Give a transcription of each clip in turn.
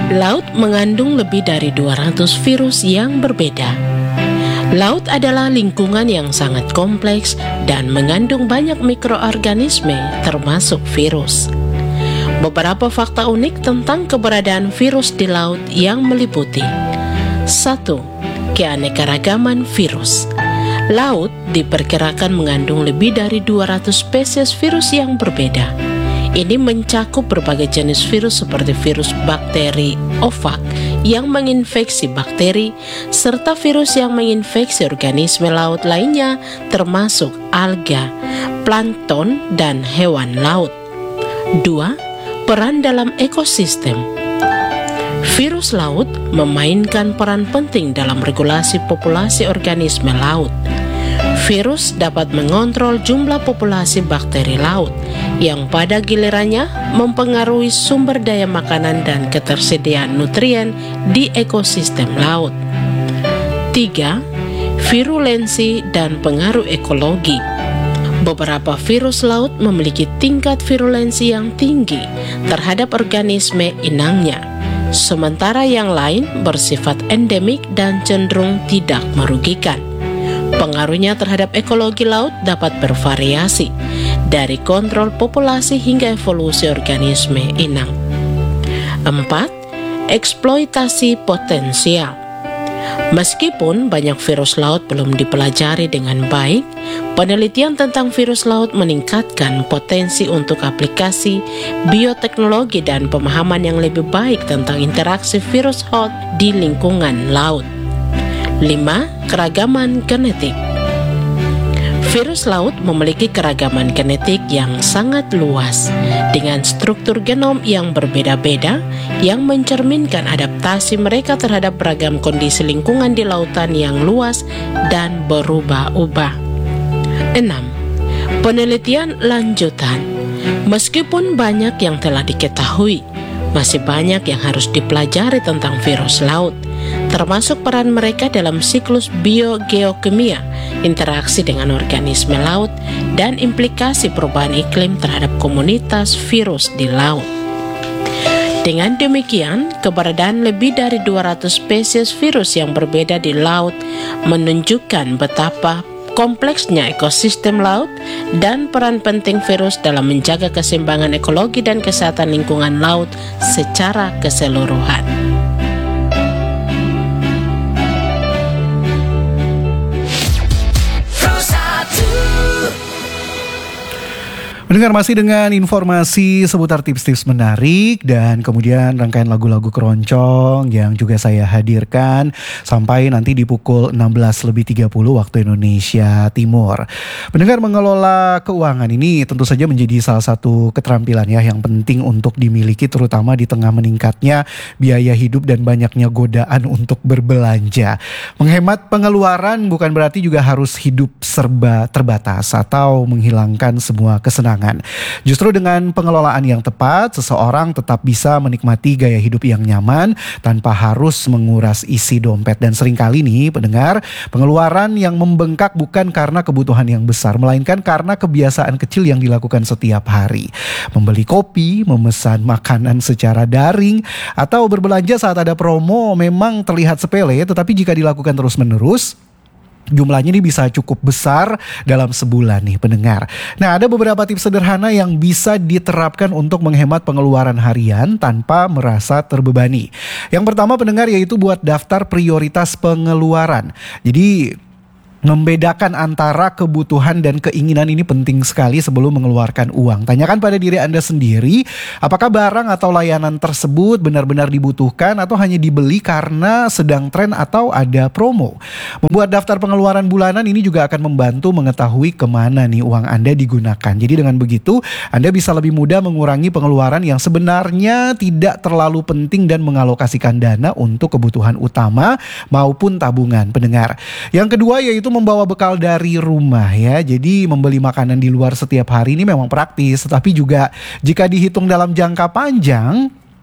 Laut mengandung lebih dari 200 virus yang berbeda. Laut adalah lingkungan yang sangat kompleks dan mengandung banyak mikroorganisme termasuk virus. Beberapa fakta unik tentang keberadaan virus di laut yang meliputi: 1. Keanekaragaman virus. Laut diperkirakan mengandung lebih dari 200 spesies virus yang berbeda. Ini mencakup berbagai jenis virus seperti virus bakteri oofak yang menginfeksi bakteri, serta virus yang menginfeksi organisme laut lainnya termasuk alga, plankton, dan hewan laut. 2. Peran dalam ekosistem. Virus laut memainkan peran penting dalam regulasi populasi organisme laut. Virus dapat mengontrol jumlah populasi bakteri laut yang pada gilirannya mempengaruhi sumber daya makanan dan ketersediaan nutrien di ekosistem laut. 3. Virulensi dan pengaruh ekologi. Beberapa virus laut memiliki tingkat virulensi yang tinggi terhadap organisme inangnya, sementara yang lain bersifat endemik dan cenderung tidak merugikan. Pengaruhnya terhadap ekologi laut dapat bervariasi, dari kontrol populasi hingga evolusi organisme inang. 4. Eksploitasi potensial. Meskipun banyak virus laut belum dipelajari dengan baik, penelitian tentang virus laut meningkatkan potensi untuk aplikasi bioteknologi dan pemahaman yang lebih baik tentang interaksi virus laut di lingkungan laut. 5. Keragaman genetik. Virus laut memiliki keragaman genetik yang sangat luas, dengan struktur genom yang berbeda-beda yang mencerminkan adaptasi mereka terhadap beragam kondisi lingkungan di lautan yang luas dan berubah-ubah. 6. Penelitian lanjutan. Meskipun banyak yang telah diketahui, masih banyak yang harus dipelajari tentang virus laut, termasuk peran mereka dalam siklus biogeokimia, interaksi dengan organisme laut, dan implikasi perubahan iklim terhadap komunitas virus di laut. Dengan demikian, keberadaan lebih dari 200 spesies virus yang berbeda di laut menunjukkan betapa kompleksnya ekosistem laut dan peran penting virus dalam menjaga keseimbangan ekologi dan kesehatan lingkungan laut secara keseluruhan. Mendengar masih dengan informasi seputar tips-tips menarik dan kemudian rangkaian lagu-lagu keroncong yang juga saya hadirkan sampai nanti di pukul 16.30 waktu Indonesia Timur. Mendengar mengelola keuangan ini tentu saja menjadi salah satu keterampilan ya yang penting untuk dimiliki, terutama di tengah meningkatnya biaya hidup dan banyaknya godaan untuk berbelanja. Menghemat pengeluaran bukan berarti juga harus hidup serba terbatas atau menghilangkan semua kesenangan. Justru dengan pengelolaan yang tepat, seseorang tetap bisa menikmati gaya hidup yang nyaman tanpa harus menguras isi dompet. Dan seringkali nih pendengar, pengeluaran yang membengkak bukan karena kebutuhan yang besar, melainkan karena kebiasaan kecil yang dilakukan setiap hari. Membeli kopi, memesan makanan secara daring, atau berbelanja saat ada promo memang terlihat sepele, tetapi jika dilakukan terus-menerus, jumlahnya ini bisa cukup besar dalam sebulan nih pendengar. Nah, ada beberapa tips sederhana yang bisa diterapkan untuk menghemat pengeluaran harian tanpa merasa terbebani. Yang pertama pendengar yaitu buat daftar prioritas pengeluaran. Jadi membedakan antara kebutuhan dan keinginan ini penting sekali sebelum mengeluarkan uang. Tanyakan pada diri Anda sendiri, apakah barang atau layanan tersebut benar-benar dibutuhkan atau hanya dibeli karena sedang tren atau ada promo. Membuat daftar pengeluaran bulanan ini juga akan membantu mengetahui kemana nih uang Anda digunakan. Jadi dengan begitu, Anda bisa lebih mudah mengurangi pengeluaran yang sebenarnya tidak terlalu penting dan mengalokasikan dana untuk kebutuhan utama maupun tabungan pendengar. Yang kedua yaitu membawa bekal dari rumah ya. Jadi membeli makanan di luar setiap hari ini memang praktis, tetapi juga jika dihitung dalam jangka panjang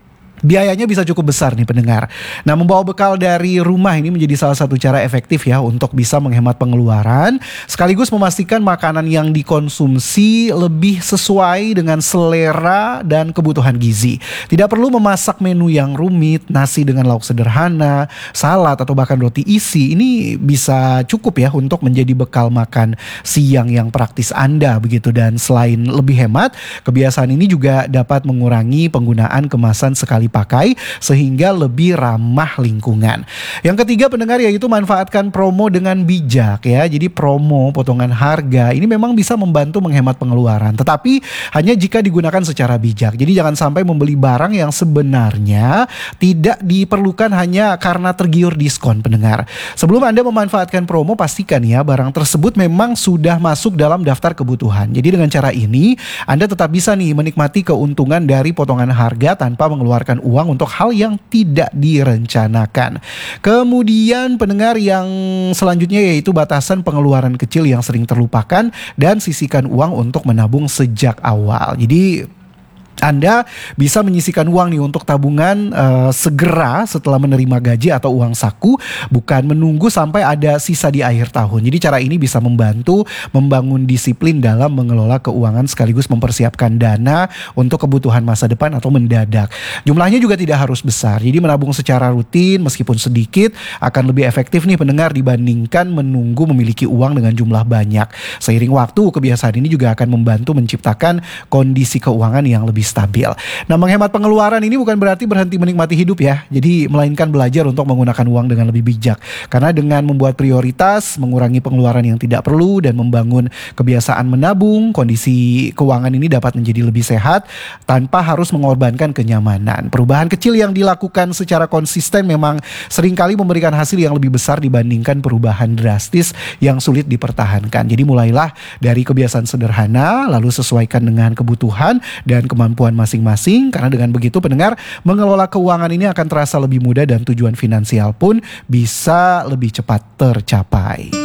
Biayanya bisa cukup besar nih pendengar. Nah, membawa bekal dari rumah ini menjadi salah satu cara efektif ya untuk bisa menghemat pengeluaran, sekaligus memastikan makanan yang dikonsumsi lebih sesuai dengan selera dan kebutuhan gizi. Tidak perlu memasak menu yang rumit, nasi dengan lauk sederhana, salad atau bahkan roti isi. Ini bisa cukup ya untuk menjadi bekal makan siang yang praktis Anda begitu. Dan selain lebih hemat, kebiasaan ini juga dapat mengurangi penggunaan kemasan sekali pakai sehingga lebih ramah lingkungan. Yang ketiga pendengar yaitu manfaatkan promo dengan bijak ya. Jadi promo potongan harga ini memang bisa membantu menghemat pengeluaran, tetapi hanya jika digunakan secara bijak. Jadi jangan sampai membeli barang yang sebenarnya tidak diperlukan hanya karena tergiur diskon pendengar. Sebelum Anda memanfaatkan promo, pastikan ya barang tersebut memang sudah masuk dalam daftar kebutuhan. Jadi dengan cara ini Anda tetap bisa nih menikmati keuntungan dari potongan harga tanpa mengeluarkan uang untuk hal yang tidak direncanakan. Kemudian pendengar yang selanjutnya yaitu batasan pengeluaran kecil yang sering terlupakan dan sisihkan uang untuk menabung sejak awal. Jadi Anda bisa menyisihkan uang nih untuk tabungan segera setelah menerima gaji atau uang saku, bukan menunggu sampai ada sisa di akhir tahun. Jadi cara ini bisa membantu membangun disiplin dalam mengelola keuangan sekaligus mempersiapkan dana untuk kebutuhan masa depan atau mendadak. Jumlahnya juga tidak harus besar. Jadi menabung secara rutin meskipun sedikit akan lebih efektif nih pendengar dibandingkan menunggu memiliki uang dengan jumlah banyak. Seiring waktu, kebiasaan ini juga akan membantu menciptakan kondisi keuangan yang lebih stabil. Nah, menghemat pengeluaran ini bukan berarti berhenti menikmati hidup ya. Jadi melainkan belajar untuk menggunakan uang dengan lebih bijak. Karena dengan membuat prioritas, mengurangi pengeluaran yang tidak perlu dan membangun kebiasaan menabung, kondisi keuangan ini dapat menjadi lebih sehat tanpa harus mengorbankan kenyamanan. Perubahan kecil yang dilakukan secara konsisten memang seringkali memberikan hasil yang lebih besar dibandingkan perubahan drastis yang sulit dipertahankan. Jadi mulailah dari kebiasaan sederhana, lalu sesuaikan dengan kebutuhan dan kemampuan masing-masing, karena dengan begitu pendengar mengelola keuangan ini akan terasa lebih mudah dan tujuan finansial pun bisa lebih cepat tercapai.